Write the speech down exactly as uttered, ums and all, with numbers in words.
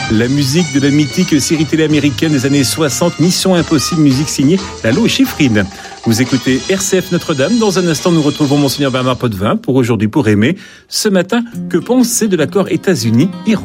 La musique de la mythique série télé américaine des années soixante, Mission Impossible, musique signée Lalo et Schifrin. Vous écoutez R C F Notre-Dame. Dans un instant, nous retrouvons Monseigneur Bernard Potvin pour Aujourd'hui pour aimer. Ce matin, que penser de l'accord États-Unis-Iran ?